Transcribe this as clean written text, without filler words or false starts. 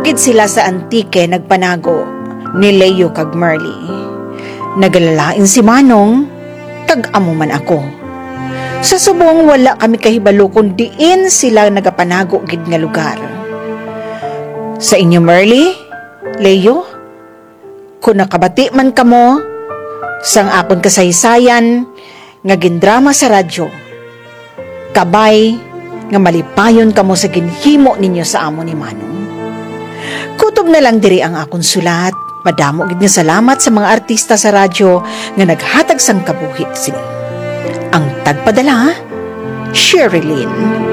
gid sila sa Antique nagpanago ni Leo kag Merly. Nagalalain si Manong, tag-amo man ako. Sa subong wala kami kahibalo kung diin sila nagapanago gid nga lugar. Sa inyo Merly, Leo, kung nakabati man kamo sang akon kasaysayan nga gindrama sa radyo, kabay nga malipayon kamo sa ginhimo ninyo sa amo ni Manong. Kutob na lang diri ang akon sulat. Madamo gid nga salamat sa mga artista sa radyo nga naghatag sang kabuhi sini. Ang tagpadala, Sherilyn.